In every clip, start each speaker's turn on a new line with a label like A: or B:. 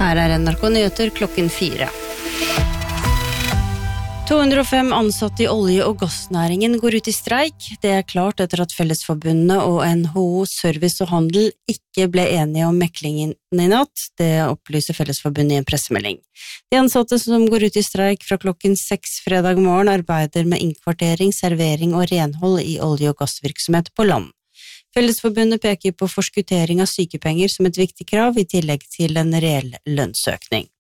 A: Her NRK Nyheter klokken 4. 205 ansatte i olje- og gassnæringen går ut i streik. Det klart etter at Fellesforbundet og NHO Service og Handel ikke ble enige om meklingen i natt. Det opplyser Fellesforbundet i en pressemelding. De ansatte som går ut i streik fra klokken 6 fredag morgen arbeider med innkvartering, servering og renhold i olje- og gassvirksomhet på land. Fellesforbundet peker på forskuttering av sykepenger som et viktig krav i tillegg til en reell lønnsøkning.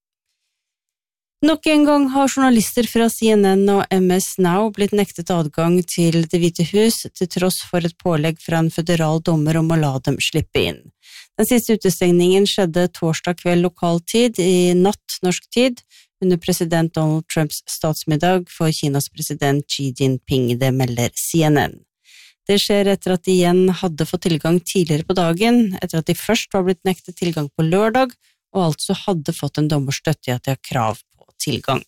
A: Nok en gang har journalister fra CNN og MS Now blitt nektet adgang til Det hvite hus, til tross for et pålegg fra en føderal dommer om å la dem slippe inn. Den siste utestengningen skjedde torsdag kveld lokal tid, i natt norsk tid, under president Donald Trumps statsmiddag for Kinas president Xi Jinping, det melder CNN. Det skjer etter at de igjen hadde fått tilgang tidligere på dagen, etter at de først var blitt nektet tilgang på lørdag, og altså hadde fått en dommers støtte i at de har krav tilgang.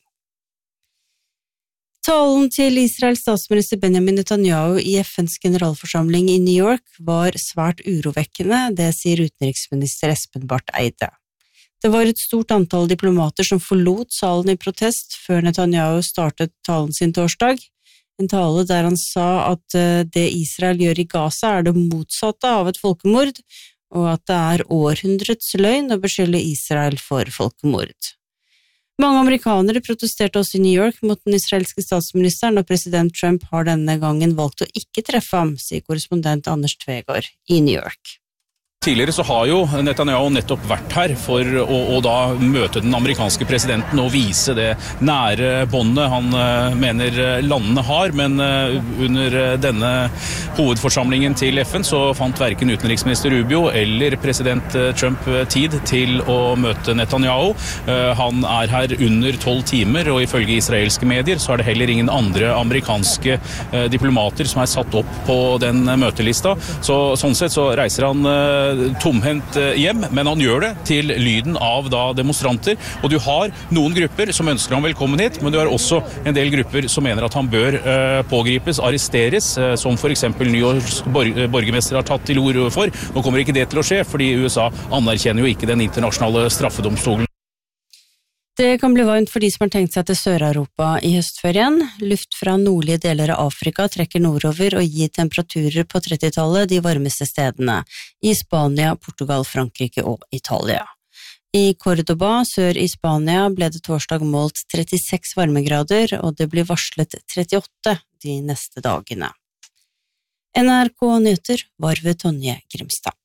A: Talen til Israels statsminister Benjamin Netanyahu i FNs generalforsamling i New York var svært urovekkende, det sier utenriksminister Espen Barth Eide. Det var et stort antall diplomater som forlot salen i protest før Netanyahu startet talen sin torsdag. En tale der han sa at det Israel gjør i Gaza det motsatte av et folkemord, og at det århundrets løgn å beskylde Israel for folkemord. Mange amerikanere protesterte også i New York mot den israelske statsministeren, og president Trump har denne gangen valgt å ikke treffe ham, sier korrespondent Anders Tvegård i New York.
B: Tidligere så har jo Netanyahu nettopp vært her for å da møte den amerikanske presidenten og vise det nære båndet han mener landene har, men under denne hovedforsamlingen til FN så fant hverken utenriksminister Rubio eller president Trump tid til å møte Netanyahu. Han her under 12 timer, og ifølge israelske medier så det heller ingen andre amerikanske diplomater som satt opp på den møtelista. Så sånn sett så reiser han tomhendt hjem, men han gjør det til lyden av da demonstranter, og du har noen grupper som ønsker han velkommen hit, men du har også en del grupper som mener at han bør pågripes, arresteres, som for eksempel New Yorks borgermester har tatt til orde for. Nå kommer ikke det til å skje, fordi USA anerkjenner jo ikke den internasjonale straffedomstolen.
A: Det kan bli varmt for de som har tenkt seg til Sør-Europa i høstferien. Luft fra nordlige deler av Afrika trekker nordover og gir temperaturer på 30-tallet de varmeste stedene, i Spania, Portugal, Frankrike og Italia. I Córdoba, sør i Spania, ble det torsdag målt 36 varmegrader, og det blir varslet 38 de neste dagene. NRK Nyheter var ved Tonje Grimstad.